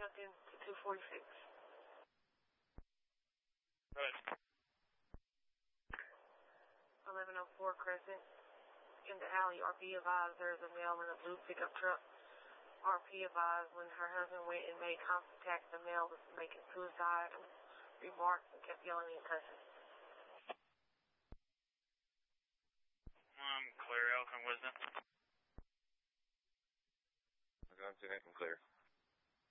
Jumped into 246. Good. 1104 Crescent. In the alley, RP advised there is a male in a blue pickup truck. RP advised when her husband went and made contact, the male was making suicidal remarks and kept yelling and cussing. I'm clear, Elton Wisdom. I'm going to that, I'm clear.